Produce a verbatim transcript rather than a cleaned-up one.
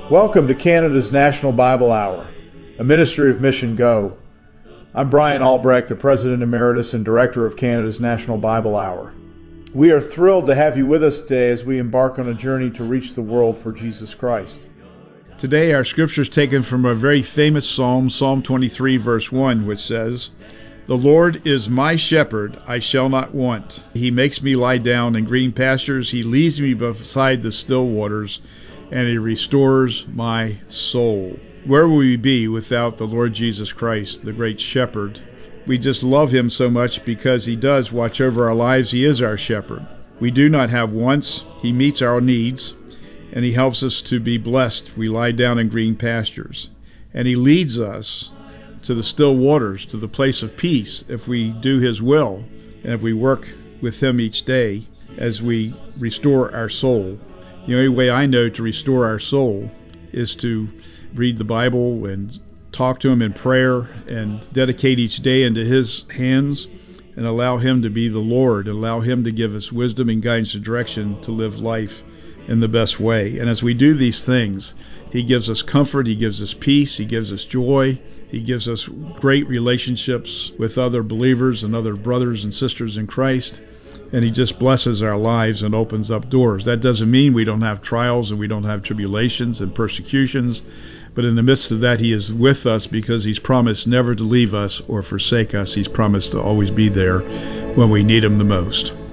Welcome to Canada's National Bible Hour, a ministry of Mission Go. I'm Brian Albrecht, the President Emeritus and Director of Canada's National Bible Hour. We are thrilled to have you with us today as we embark on a journey to reach the world for Jesus Christ. Today our scripture is taken from a very famous psalm, Psalm twenty-three, verse one, which says, "The Lord is my shepherd, I shall not want. He makes me lie down in green pastures. He leads me beside the still waters, and He restores my soul." Where would we be without the Lord Jesus Christ, the great shepherd? We just love Him so much because He does watch over our lives. He is our shepherd. We do not have wants. He meets our needs, and He helps us to be blessed. We lie down in green pastures, and He leads us to the still waters, to the place of peace, if we do His will, and if we work with Him each day as we restore our soul. The only way I know to restore our soul is to read the Bible and talk to Him in prayer and dedicate each day into His hands and allow Him to be the Lord, allow Him to give us wisdom and guidance and direction to live life in the best way. And as we do these things, He gives us comfort, He gives us peace, He gives us joy, He gives us great relationships with other believers and other brothers and sisters in Christ. And He just blesses our lives and opens up doors. That doesn't mean we don't have trials and we don't have tribulations and persecutions, but in the midst of that, He is with us because He's promised never to leave us or forsake us. He's promised to always be there when we need Him the most.